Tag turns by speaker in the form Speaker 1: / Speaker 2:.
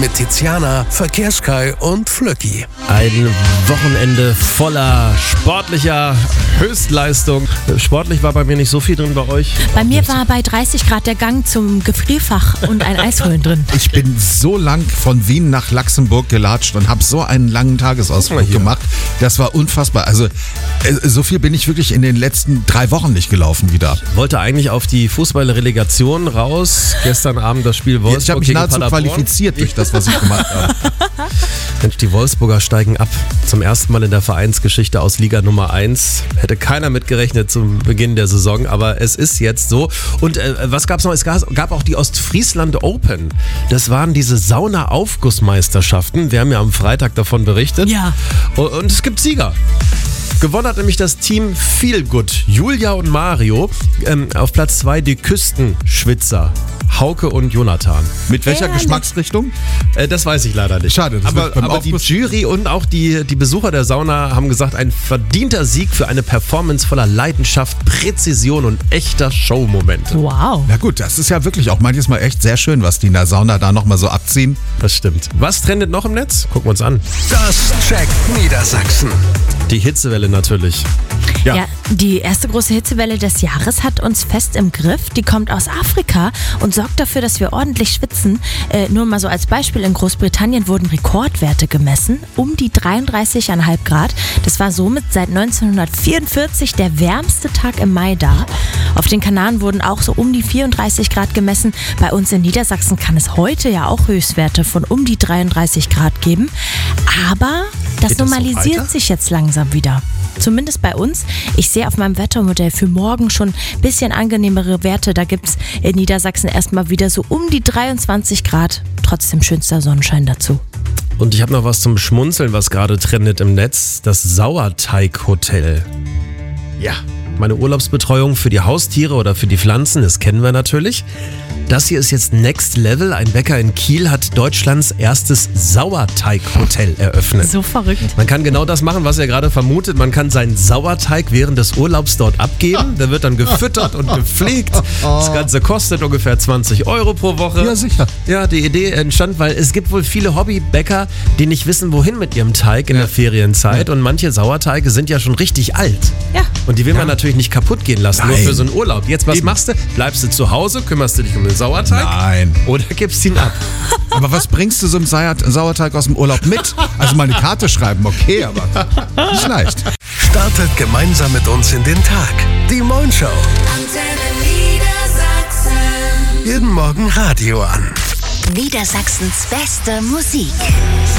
Speaker 1: mit Tiziana, Verkehrskai und Flöcki.
Speaker 2: Ein Wochenende voller sportlicher Höchstleistung. Sportlich war bei mir nicht so viel drin, bei euch?
Speaker 3: Bei mir war bei 30 Grad der Gang zum Gefrierfach und ein Eisholen drin.
Speaker 4: Ich bin so lang von Wien nach Luxemburg gelatscht und habe so einen langen Tagesausflug gemacht. Das war unfassbar. Also so viel bin ich wirklich in den letzten 3 Wochen nicht gelaufen wieder.
Speaker 2: Wollte eigentlich auf die Fußballrelegation raus. Gestern Abend das Spiel Wolfsburg
Speaker 4: Ich habe mich
Speaker 2: gegen
Speaker 4: nahezu
Speaker 2: Paderborn.
Speaker 4: qualifiziert durch das, was ich gemacht habe.
Speaker 2: Mensch, die Wolfsburger steigen ab. Zum ersten Mal in der Vereinsgeschichte aus Liga Nummer 1. Hätte keiner mitgerechnet zum Beginn der Saison, aber es ist jetzt so. Und was gab's noch? Es gab auch die Ostfriesland Open. Das waren diese Sauna-Aufgussmeisterschaften. Wir haben ja am Freitag davon berichtet.
Speaker 3: Ja.
Speaker 2: Und es gibt Sieger. Gewonnen hat nämlich das Team Feelgood, Julia und Mario. Auf Platz 2 die Küstenschwitzer, Hauke und Jonathan.
Speaker 4: Mit welcher
Speaker 3: Ehrlich?
Speaker 4: Geschmacksrichtung?
Speaker 2: Das weiß ich leider nicht.
Speaker 4: Schade, das wird beim
Speaker 2: aber die
Speaker 4: Aufguss-
Speaker 2: Jury und auch die Besucher der Sauna haben gesagt, ein verdienter Sieg für eine Performance voller Leidenschaft, Präzision und echter Showmomente.
Speaker 3: Wow.
Speaker 4: Na gut, das ist ja wirklich auch manches Mal echt sehr schön, was die in der Sauna da nochmal so abziehen.
Speaker 2: Das stimmt. Was trendet noch im Netz? Gucken wir uns an.
Speaker 1: Das checkt Niedersachsen.
Speaker 2: Die Hitzewelle natürlich.
Speaker 3: Ja, die erste große Hitzewelle des Jahres hat uns fest im Griff. Die kommt aus Afrika und sorgt dafür, dass wir ordentlich schwitzen. Nur mal so als Beispiel, in Großbritannien wurden Rekordwerte gemessen, um die 33,5 Grad. Das war somit seit 1944 der wärmste Tag im Mai da. Auf den Kanaren wurden auch so um die 34 Grad gemessen. Bei uns in Niedersachsen kann es heute ja auch Höchstwerte von um die 33 Grad geben. Aber das
Speaker 2: Geht das so
Speaker 3: normalisiert
Speaker 2: weiter?
Speaker 3: sich jetzt langsam wieder. Zumindest bei uns. Ich sehe auf meinem Wettermodell für morgen schon ein bisschen angenehmere Werte. Da gibt es in Niedersachsen erstmal wieder so um die 23 Grad. Trotzdem schönster Sonnenschein dazu.
Speaker 2: Und ich habe noch was zum Schmunzeln, was gerade trendet im Netz. Das Sauerteig-Hotel. Ja, meine Urlaubsbetreuung für die Haustiere oder für die Pflanzen, das kennen wir natürlich. Das hier ist jetzt Next Level. Ein Bäcker in Kiel hat Deutschlands erstes Sauerteig-Hotel eröffnet.
Speaker 3: So verrückt.
Speaker 2: Man kann genau das machen, was ihr gerade vermutet. Man kann seinen Sauerteig während des Urlaubs dort abgeben. Der wird dann gefüttert und gepflegt. Das Ganze kostet ungefähr 20 Euro pro Woche.
Speaker 4: Ja, sicher.
Speaker 2: Ja, die Idee entstand, weil es gibt wohl viele Hobbybäcker, die nicht wissen, wohin mit ihrem Teig in der Ferienzeit. Und manche Sauerteige sind ja schon richtig alt.
Speaker 3: Ja.
Speaker 2: Und die will man natürlich nicht kaputt gehen lassen, nur
Speaker 4: Nein.
Speaker 2: für so einen Urlaub. Jetzt, was
Speaker 4: Eben.
Speaker 2: machst du? Bleibst du zu Hause, kümmerst du dich um den Sauerteig?
Speaker 4: Nein.
Speaker 2: Oder gibst ihn ab?
Speaker 4: Aber was bringst du so einem Sauerteig aus dem Urlaub mit? Also mal eine Karte schreiben, okay, aber nicht leicht.
Speaker 1: Startet gemeinsam mit uns in den Tag. Die Moin Show.
Speaker 5: Antenne Niedersachsen.
Speaker 1: Jeden Morgen Radio an.
Speaker 5: Niedersachsens beste Musik.